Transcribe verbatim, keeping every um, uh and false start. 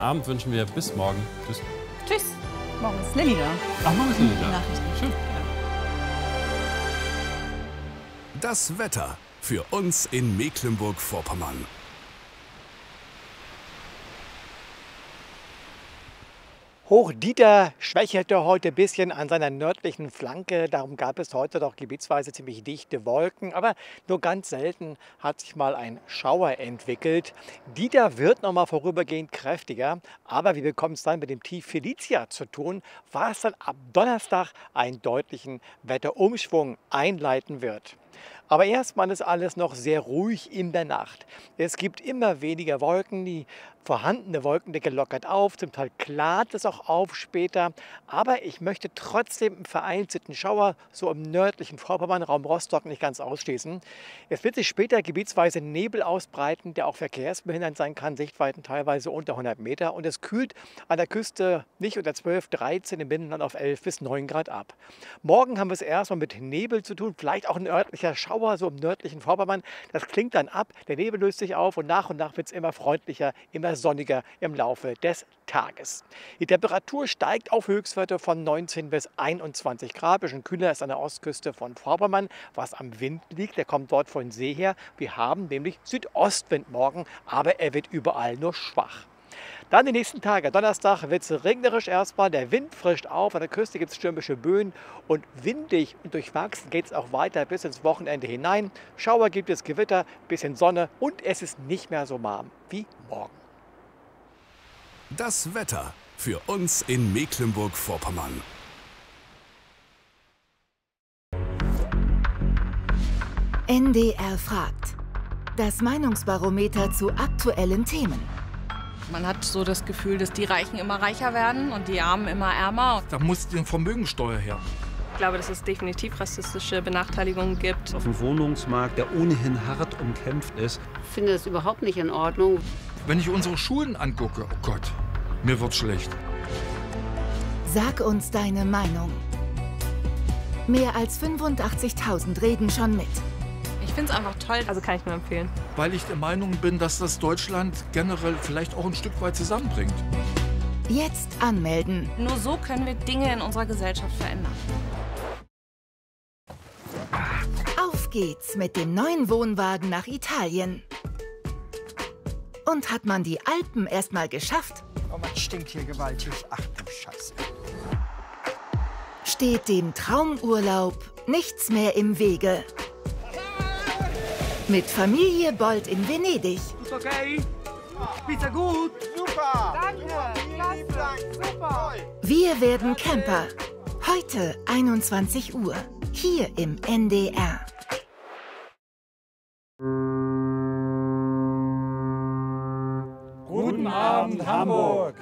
Abend wünschen wir bis morgen. Tschüss. Tschüss. Morgen ist Lilly da. Ach, morgen ist Lilly da. Nachrichten. Schön. Das Wetter für uns in Mecklenburg-Vorpommern. Hoch-Dieter schwächelte heute ein bisschen an seiner nördlichen Flanke. Darum gab es heute doch gebietsweise ziemlich dichte Wolken. Aber nur ganz selten hat sich mal ein Schauer entwickelt. Dieter wird noch mal vorübergehend kräftiger. Aber wir bekommen es dann mit dem Tief Felicia zu tun, was dann ab Donnerstag einen deutlichen Wetterumschwung einleiten wird. Aber erstmal ist alles noch sehr ruhig in der Nacht. Es gibt immer weniger Wolken, die vorhandene Wolkendecke lockert auf, zum Teil klart es auch auf später. Aber ich möchte trotzdem einen vereinzelten Schauer so im nördlichen Vorpommern, Raum Rostock, nicht ganz ausschließen. Es wird sich später gebietsweise Nebel ausbreiten, der auch verkehrsbehindernd sein kann, Sichtweiten teilweise unter hundert Meter. Und es kühlt an der Küste nicht unter zwölf, dreizehn, im Binnenland auf elf bis neun Grad ab. Morgen haben wir es erstmal mit Nebel zu tun, vielleicht auch ein örtlicher Schauer, so im nördlichen Vorpommern. Das klingt dann ab, der Nebel löst sich auf und nach und nach wird es immer freundlicher, immer sonniger im Laufe des Tages. Die Temperatur steigt auf Höchstwerte von neunzehn bis einundzwanzig Grad. Ein bisschen kühler ist an der Ostküste von Vorpommern, was am Wind liegt. Der kommt dort von See her. Wir haben nämlich Südostwind morgen, aber er wird überall nur schwach. Dann die nächsten Tage. Donnerstag wird es regnerisch erstmal, der Wind frischt auf, an der Küste gibt es stürmische Böen und windig und durchwachsen geht es auch weiter bis ins Wochenende hinein. Schauer gibt es, Gewitter, bisschen Sonne und es ist nicht mehr so warm wie morgen. Das Wetter für uns in Mecklenburg-Vorpommern. N D R fragt. Das Meinungsbarometer zu aktuellen Themen. Man hat so das Gefühl, dass die Reichen immer reicher werden und die Armen immer ärmer. Da muss die Vermögensteuer her. Ich glaube, dass es definitiv rassistische Benachteiligungen gibt. Auf dem Wohnungsmarkt, der ohnehin hart umkämpft ist. Ich finde das überhaupt nicht in Ordnung. Wenn ich unsere Schulen angucke, oh Gott, mir wird schlecht. Sag uns deine Meinung. Mehr als fünfundachtzigtausend reden schon mit. Ich finde es einfach toll. Also kann ich nur empfehlen. Weil ich der Meinung bin, dass das Deutschland generell vielleicht auch ein Stück weit zusammenbringt. Jetzt anmelden. Nur so können wir Dinge in unserer Gesellschaft verändern. Auf geht's mit dem neuen Wohnwagen nach Italien. Und hat man die Alpen erstmal geschafft? Oh, man stinkt hier gewaltig. Ach du Scheiße. Steht dem Traumurlaub nichts mehr im Wege. Mit Familie Bold in Venedig. Ist okay? Pizza gut? Super! Danke! Vielen Dank! Super! Wir werden Camper. Heute einundzwanzig Uhr. Hier im N D R. Guten Abend, Hamburg!